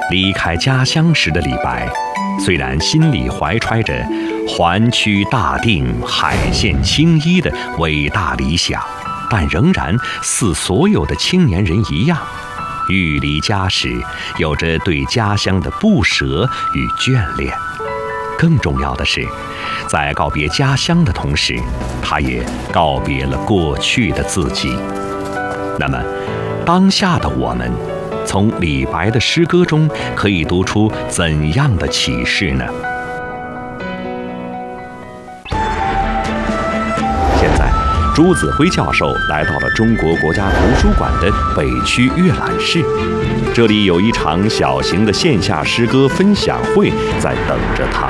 离开家乡时的李白，虽然心里怀揣着还曲大定，海县青衣的伟大理想，但仍然似所有的青年人一样，欲离家时有着对家乡的不舍与眷恋。更重要的是，在告别家乡的同时，他也告别了过去的自己。那么，当下的我们，从李白的诗歌中可以读出怎样的启示呢？现在，朱子辉教授来到了中国国家图书馆的北区阅览室，这里有一场小型的线下诗歌分享会在等着他。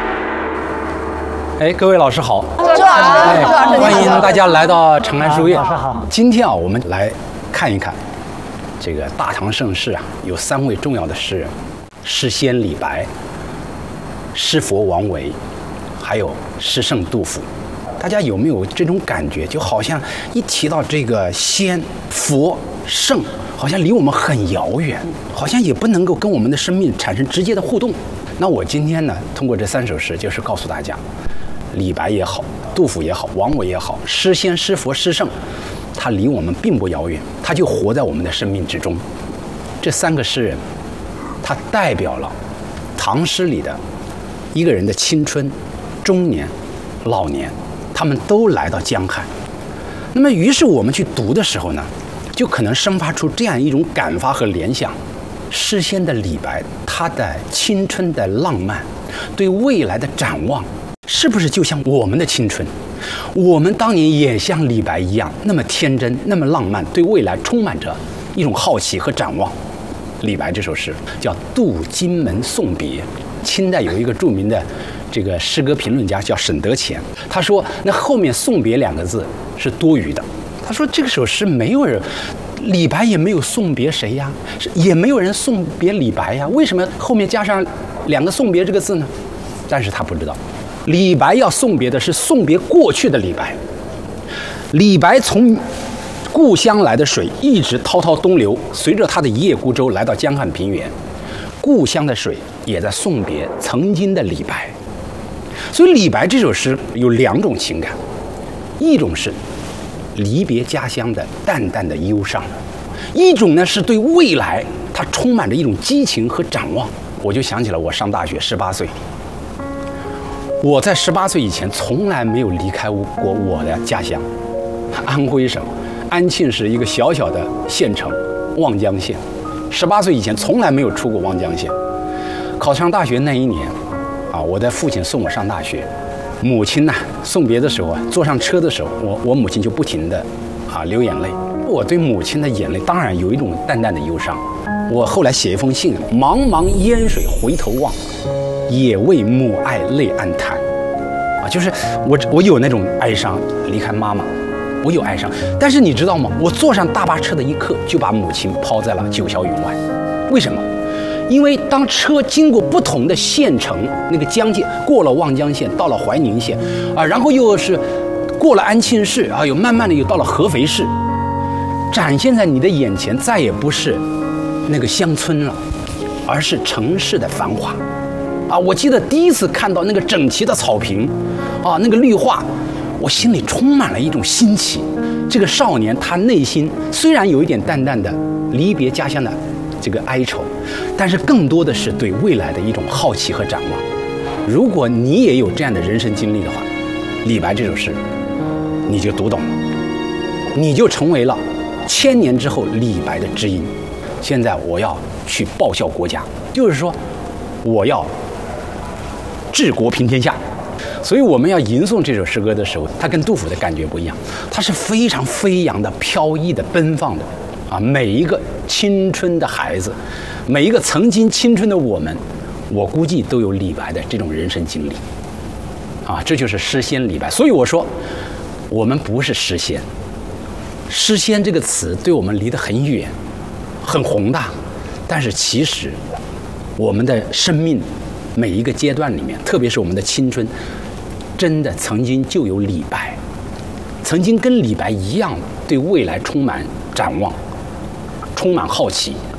各位老师好， 朱老师， 欢迎大家来到长安书院。 老师好。 今天我们来看一看这个大唐盛世有3位重要的诗人：诗仙李白、诗佛王维，还有诗圣杜甫。大家有没有这种感觉？就好像一提到这个仙、佛、圣，好像离我们很遥远，好像也不能够跟我们的生命产生直接的互动。那我今天呢，通过这3首诗，就是告诉大家，李白也好，杜甫也好，王维也好，诗仙、诗佛、诗圣，他离我们并不遥远，他就活在我们的生命之中。这3个诗人，他代表了唐诗里的一个人的青春、中年、老年，他们都来到江汉。那么，于是我们去读的时候呢，就可能生发出这样一种感发和联想：诗仙的李白，他的青春的浪漫，对未来的展望，是不是就像我们的青春？我们当年也像李白一样，那么天真，那么浪漫，对未来充满着一种好奇和展望。李白这首诗叫《渡荆门送别》，清代有一个著名的这个诗歌评论家叫沈德潜，他说那后面送别2个字是多余的。他说这首诗没有人，李白也没有送别谁呀，也没有人送别李白呀，为什么后面加上2个送别这个字呢？但是他不知道，李白要送别的是送别过去的李白。李白从故乡来的水一直滔滔东流，随着他的一叶孤舟来到江汉平原，故乡的水也在送别曾经的李白。所以李白这首诗有2种情感，一种是离别家乡的淡淡的忧伤，一种呢是对未来它充满着一种激情和展望。我就想起了我上大学18岁，我在18岁以前从来没有离开过我的家乡，安徽省安庆市一个小小的县城望江县。18岁以前从来没有出过望江县。考上大学那一年我的父亲送我上大学，母亲呢送别的时候坐上车的时候，我母亲就不停的流眼泪。我对母亲的眼泪当然有一种淡淡的忧伤。我后来写一封信：茫茫烟水回头望，也为母爱泪暗弹。就是我有那种哀伤，离开妈妈，我有哀伤。但是你知道吗？我坐上大巴车的一刻，就把母亲抛在了九霄云外。为什么？因为当车经过不同的县城，那个疆界，过了望江县，到了怀宁县，然后又是过了安庆市，又慢慢的又到了合肥市，展现在你的眼前，再也不是那个乡村了，而是城市的繁华。我记得第一次看到那个整齐的草坪，那个绿化，我心里充满了一种新奇。这个少年他内心虽然有一点淡淡的离别家乡的这个哀愁，但是更多的是对未来的一种好奇和展望。如果你也有这样的人生经历的话，李白这首诗你就读懂了，你就成为了1000年之后李白的知音。现在我要去报效国家，就是说我要治国平天下。所以我们要吟诵这首诗歌的时候，它跟杜甫的感觉不一样，它是非常飞扬的、飘逸的、奔放的每一个青春的孩子，每一个曾经青春的我们，我估计都有李白的这种人生经历这就是诗仙李白。所以我说我们不是诗仙，诗仙这个词对我们离得很远，很宏大，但是其实我们的生命每一个阶段里面，特别是我们的青春，真的曾经就有李白，曾经跟李白一样对未来充满展望，充满好奇，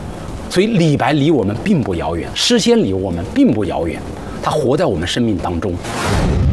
所以李白离我们并不遥远，诗仙离我们并不遥远，他活在我们生命当中。